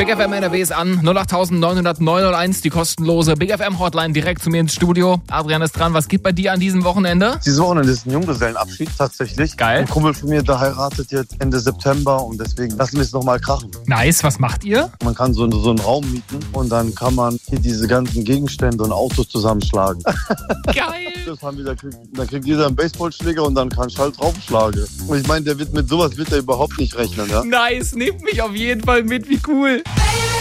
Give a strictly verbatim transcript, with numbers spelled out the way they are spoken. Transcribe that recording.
Big F M N R W ist an. null acht neun null null neun null eins, die kostenlose Big F M Hotline direkt zu mir ins Studio. Adrian ist dran. Was geht bei dir an diesem Wochenende? Dieses Wochenende ist ein Junggesellenabschied tatsächlich. Geil. Ein Kumpel von mir, der heiratet jetzt Ende September und deswegen lassen wir es nochmal krachen. Nice. Was macht ihr? Man kann so, so einen Raum mieten und dann kann man hier diese ganzen Gegenstände und Autos zusammenschlagen. Geil. Das haben wir, da, kriegt, da kriegt jeder einen Baseballschläger und dann kann ich halt draufschlagen. Und ich meine, der wird mit sowas wird er überhaupt nicht rechnen, ja? Nice. Nehmt mich auf jeden Fall mit. Wie cool.